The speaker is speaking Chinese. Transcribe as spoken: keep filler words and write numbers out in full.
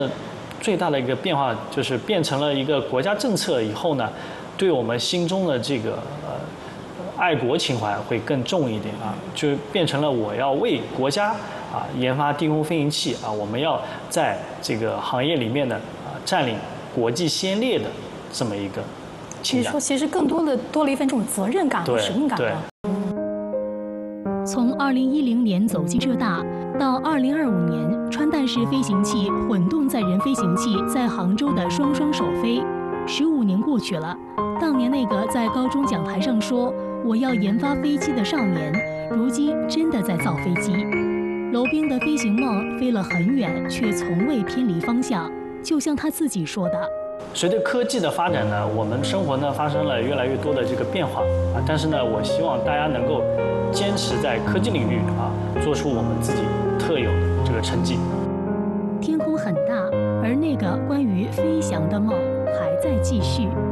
最大的一个变化就是变成了一个国家政策以后呢，对我们心中的这个呃爱国情怀会更重一点啊，就变成了我要为国家啊研发低空飞行器啊，我们要在这个行业里面呢啊占领国际先烈的这么一个情感。 你说，其实更多的多了一份这种责任感和使命感了。 从二零一零年走进浙大，到二零二五年穿戴式飞行器混动载人飞行器在杭州的双双首飞，十五年过去了。当年那个在高中讲台上说我要研发飞机的少年，如今真的在造飞机。娄兵的飞行梦飞了很远，却从未偏离方向。就像他自己说的。 随着科技的发展呢，我们生活呢发生了越来越多的这个变化啊，但是呢，我希望大家能够坚持在科技领域啊，做出我们自己特有的这个成绩。 天空很大，而那个关于飞翔的梦还在继续。